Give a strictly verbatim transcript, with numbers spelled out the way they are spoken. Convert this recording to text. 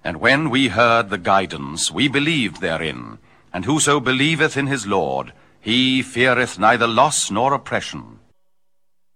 And when we heard the guidance, we believed therein. And whoso believeth in his Lord, he feareth neither loss nor oppression.